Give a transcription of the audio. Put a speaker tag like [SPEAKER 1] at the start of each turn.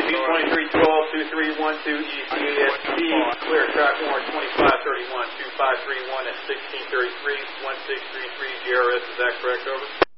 [SPEAKER 1] 2312, 2312, ECAST, clear track warrant 2531, 2531 at 1633, 1633 GRS, is that correct, over?